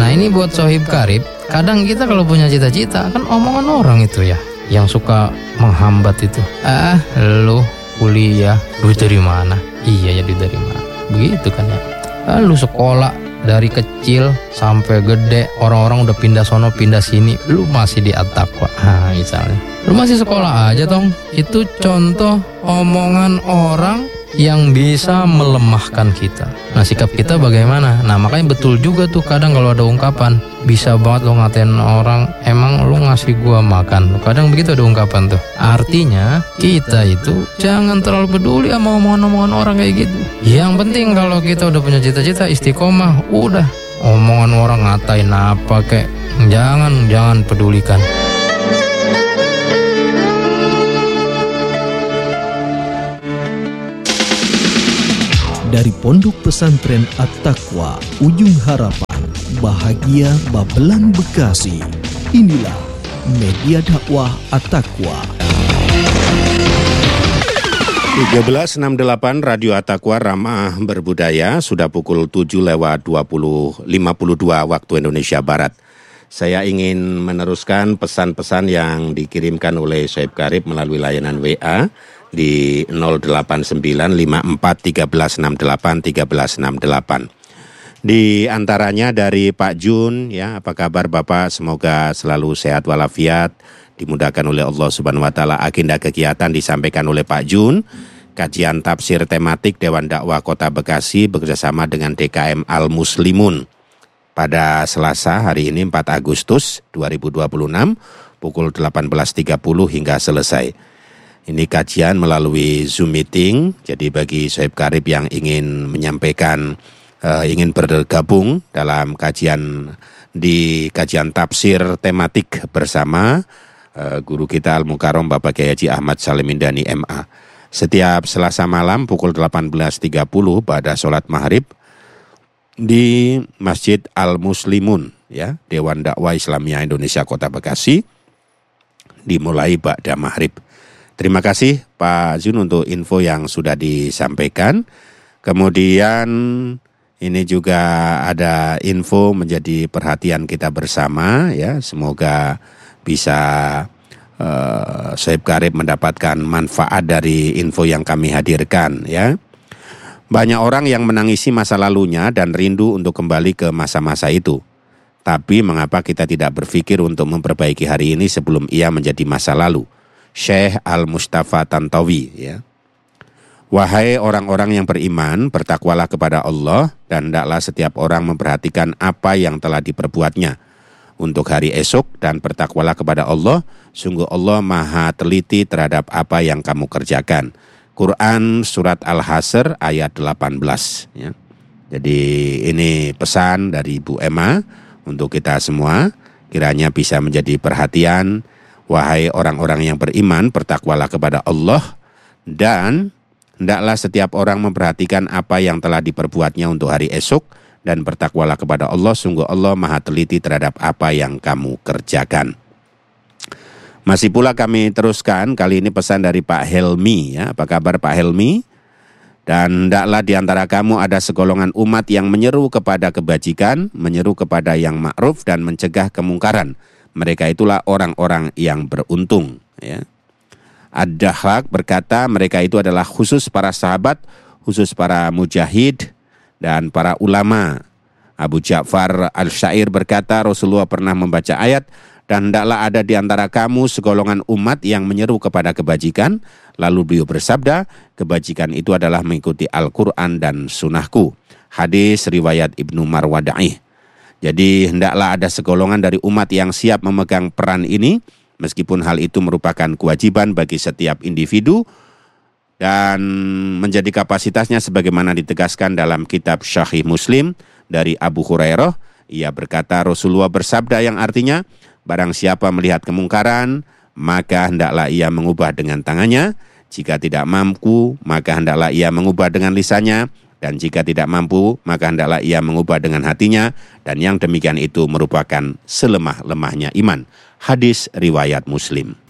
Nah ini buat Sohib Karib, kadang kita kalau punya cita-cita kan omongan orang itu ya yang suka menghambat itu. Lu kuliah, duit dari mana? Iya ya, duit dari mana? Begitu kan ya. Lu sekolah dari kecil sampai gede, orang-orang udah pindah sono pindah sini, lu masih di at-taqwa. Misalnya lu masih sekolah aja tong. Itu contoh omongan orang yang bisa melemahkan kita. Nah sikap kita bagaimana? Nah makanya betul juga tuh kadang kalau ada ungkapan, bisa banget lo ngatain orang, emang lo ngasih gua makan. Kadang begitu ada ungkapan tuh. Artinya kita itu jangan terlalu peduli sama omongan-omongan orang kayak gitu. Yang penting kalau kita udah punya cita-cita istiqomah, udah omongan orang ngatain apa kek, jangan pedulikan. Dari Pondok Pesantren At-Taqwa, Ujung Harapan, Bahagia Babelan Bekasi. Inilah Media Dakwah At-Taqwa. 1368 Radio At-Taqwa Ramah Berbudaya, sudah pukul 7:52 waktu Indonesia Barat. Saya ingin meneruskan pesan-pesan yang dikirimkan oleh Sohib Karib melalui layanan WA di 0895413681368. Di antaranya dari Pak Jun, ya, apa kabar Bapak? Semoga selalu sehat walafiat, dimudahkan oleh Allah Subhanahu wa taala. Agenda kegiatan disampaikan oleh Pak Jun, kajian tafsir tematik Dewan Dakwah Kota Bekasi bekerjasama dengan DKM Al-Muslimun pada Selasa hari ini 4 Agustus 2026 pukul 18.30 hingga selesai. Ini kajian melalui Zoom meeting, jadi bagi Sohib Karib yang ingin menyampaikan, ingin bergabung dalam kajian tafsir tematik bersama guru kita Al-Mukarram Bapak Kiai Haji Ahmad Salim Indani MA. Setiap Selasa malam pukul 18.30 pada sholat maghrib di Masjid Al-Muslimun, ya, Dewan Dakwah Islamiyah Indonesia Kota Bekasi, dimulai ba'da maghrib. Terima kasih Pak Jun untuk info yang sudah disampaikan. Kemudian ini juga ada info menjadi perhatian kita bersama, ya. Semoga bisa Sohib Karib mendapatkan manfaat dari info yang kami hadirkan, ya. Banyak orang yang menangisi masa lalunya dan rindu untuk kembali ke masa-masa itu. Tapi mengapa kita tidak berpikir untuk memperbaiki hari ini sebelum ia menjadi masa lalu? Syekh Al-Mustafa Tantawi, ya. Wahai orang-orang yang beriman, bertakwalah kepada Allah dan hendaklah setiap orang memperhatikan apa yang telah diperbuatnya untuk hari esok, dan bertakwalah kepada Allah, sungguh Allah maha teliti terhadap apa yang kamu kerjakan. Quran Surat Al-Hasr ayat 18, ya. Jadi ini pesan dari Bu Emma untuk kita semua, kiranya bisa menjadi perhatian. Wahai orang-orang yang beriman, bertakwalah kepada Allah dan hendaklah setiap orang memperhatikan apa yang telah diperbuatnya untuk hari esok, dan bertakwalah kepada Allah, sungguh Allah maha teliti terhadap apa yang kamu kerjakan. Masih pula kami teruskan, kali ini pesan dari Pak Helmi, ya. Apa kabar Pak Helmi? Dan hendaklah di antara kamu ada segolongan umat yang menyeru kepada kebajikan, menyeru kepada yang ma'ruf dan mencegah kemungkaran. Mereka itulah orang-orang yang beruntung, ya. Ad-Dahhak berkata mereka itu adalah khusus para sahabat, khusus para mujahid dan para ulama. Abu Ja'far Al-Syair berkata Rasulullah pernah membaca ayat, dan hendaklah ada di antara kamu segolongan umat yang menyeru kepada kebajikan. Lalu beliau bersabda, kebajikan itu adalah mengikuti Al-Quran dan Sunnahku. Hadis riwayat Ibnu Marwadaih. Jadi hendaklah ada segolongan dari umat yang siap memegang peran ini, meskipun hal itu merupakan kewajiban bagi setiap individu dan menjadi kapasitasnya sebagaimana ditegaskan dalam kitab Sahih Muslim dari Abu Hurairah. Ia berkata Rasulullah bersabda yang artinya, barang siapa melihat kemungkaran, maka hendaklah ia mengubah dengan tangannya. Jika tidak mampu, maka hendaklah ia mengubah dengan lisannya. Dan jika tidak mampu, maka hendaklah ia mengubah dengan hatinya. Dan yang demikian itu merupakan selemah-lemahnya iman. Hadis riwayat Muslim.